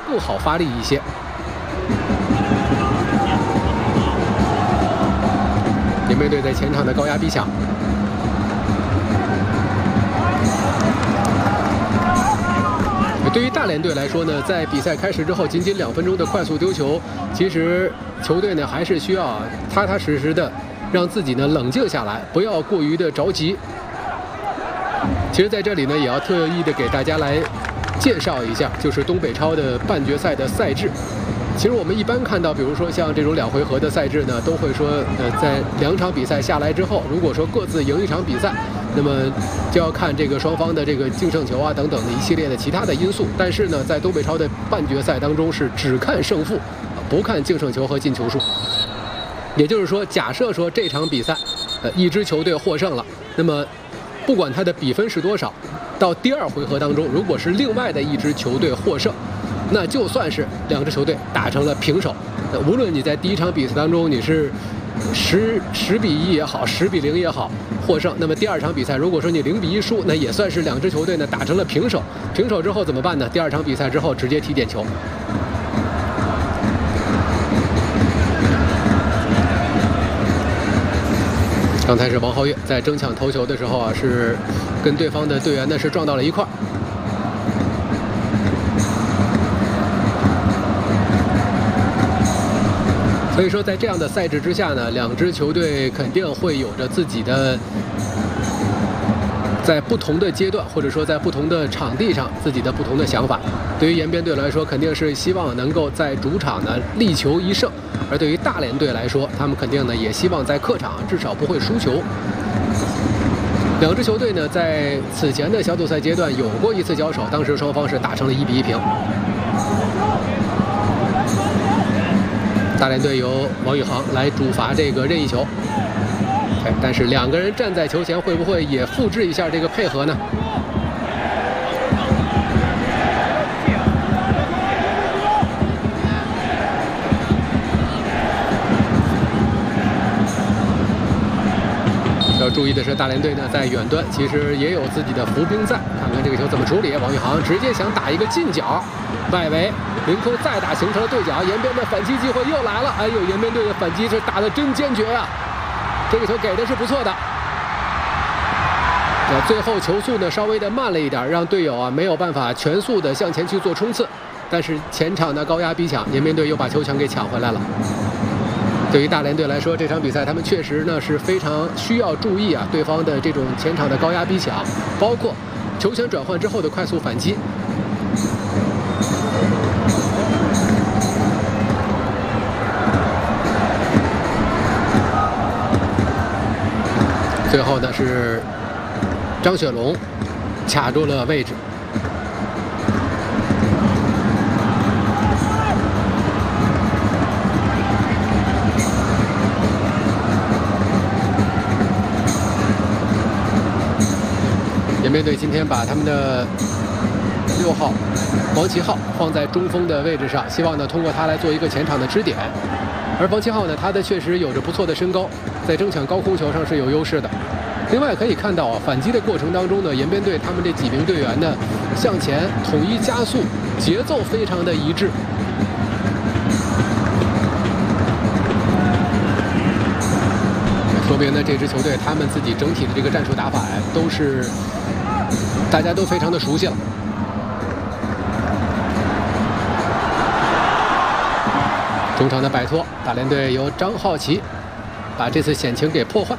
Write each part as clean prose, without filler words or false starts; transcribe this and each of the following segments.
更好发力一些。延边队在前场的高压逼抢。对于大连队来说呢，在比赛开始之后仅仅2分钟的快速丢球，其实球队呢还是需要踏踏实实的让自己呢冷静下来，不要过于的着急。其实在这里呢，也要特意的给大家来介绍一下，就是东北超的半决赛的赛制。其实我们一般看到，比如说像这种2回合的赛制呢，都会说，在2场比赛下来之后，如果说各自赢1场比赛，那么就要看这个双方的这个净胜球啊等等的一系列的其他的因素。但是呢，在东北超的半决赛当中是只看胜负，不看净胜球和进球数。也就是说，假设说这场比赛，一支球队获胜了，那么不管它的比分是多少，到第2回合当中，如果是另外的一支球队获胜，那就算是2支球队打成了平手，无论你在第1场比赛当中你是10比1也好，10比0也好获胜，那么第2场比赛如果说你0比1输，那也算是2支球队呢打成了平手。平手之后怎么办呢？第2场比赛之后直接踢点球。刚才是王皓月在争抢头球的时候啊，是跟对方的队员呢是撞到了一块儿。所以说，在这样的赛制之下呢，2支球队肯定会有着自己的在不同的阶段，或者说在不同的场地上自己的不同的想法。对于延边队来说，肯定是希望能够在主场呢力求1胜；而对于大连队来说，他们肯定呢也希望在客场至少不会输球。2支球队呢在此前的小组赛阶段有过1次交手，当时双方是打成了1比1平。大连队由王宇航来主罚这个任意球，但是2个人站在球前，会不会也复制一下这个配合呢？要注意的是，大连队呢在远端其实也有自己的伏兵在。看看这个球怎么处理。王宇航直接想打一个近角，外围凌空再打，形成了对角。延边的反击机会又来了。哎呦，延边队的反击是打得真坚决呀！这个球给的是不错的。最后球速呢稍微的慢了一点，让队友啊没有办法全速的向前去做冲刺。但是前场的高压逼抢，延边队又把球权给抢回来了。对于大连队来说，这场比赛他们确实呢是非常需要注意啊对方的这种前场的高压逼抢，包括球权转换之后的快速反击。最后呢是张雪龙卡住了位置。延边队今天把他们的6号王琦浩放在中锋的位置上，希望呢通过他来做一个前场的支点。而王琦浩呢，他的确实有着不错的身高，在争抢高空球上是有优势的。另外可以看到啊，反击的过程当中呢，延边队他们这几名队员呢向前统一加速，节奏非常的一致。说明呢，这支球队他们自己整体的这个战术打法都是大家都非常的熟悉了。中场的摆脱，大连队由张浩奇把这次险情给破坏。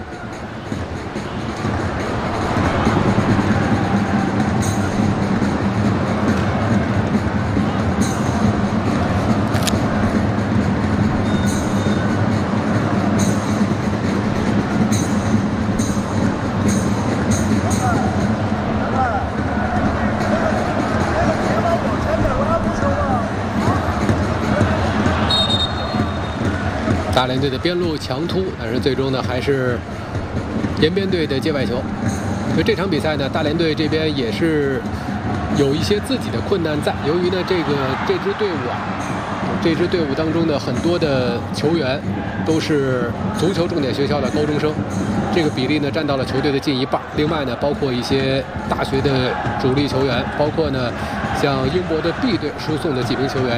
大连队的边路强突，但是最终呢还是延边队的界外球。所以这场比赛呢，大连队这边也是有一些自己的困难在。由于呢这支队伍当中的很多的球员都是足球重点学校的高中生，这个比例呢占到了球队的近1半。另外呢，包括一些大学的主力球员，包括呢像英国的 B 队输送的几名球员。